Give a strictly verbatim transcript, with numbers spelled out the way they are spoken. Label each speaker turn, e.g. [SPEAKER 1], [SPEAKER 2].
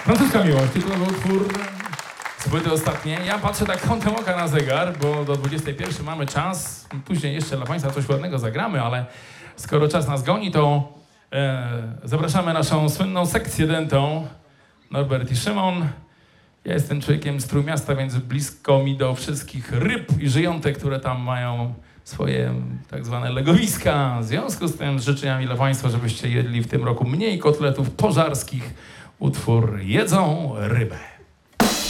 [SPEAKER 1] Francuska miłość, tylko był utwór z płyty ostatniej. Ja patrzę tak kątem oka na zegar, bo do dwudziestej pierwszej mamy czas. Później jeszcze dla Państwa coś ładnego zagramy, ale skoro czas nas goni, to e, zapraszamy naszą słynną sekcję dentą. Norbert i Szymon. Ja jestem człowiekiem z Trójmiasta, więc blisko mi do wszystkich ryb i żyjątek, które tam mają swoje tak zwane legowiska. W związku z tym z życzeniami dla Państwa, żebyście jedli w tym roku mniej kotletów pożarskich. Utwór Jedzą rybę.